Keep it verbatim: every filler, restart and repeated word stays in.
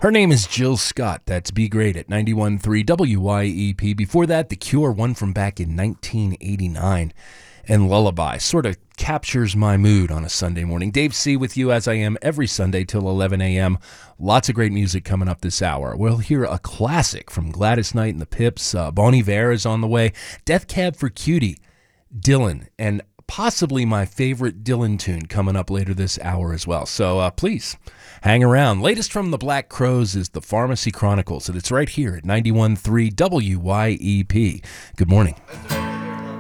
Her name is Jill Scott. That's Be Great at ninety-one point three W Y E P. Before that, The Cure, one from back in nineteen eighty-nine. And Lullaby sort of captures my mood on a Sunday morning. Dave C. with you as I am every Sunday till eleven a.m. Lots of great music coming up this hour. We'll hear a classic from Gladys Knight and the Pips. Uh, Bon Iver is on the way. Death Cab for Cutie, Dylan, and possibly my favorite Dylan tune coming up later this hour as well. So uh, please hang around. Latest from the Black Crowes is the Pharmacy Chronicles, and it's right here at ninety-one point three W Y E P. Good morning.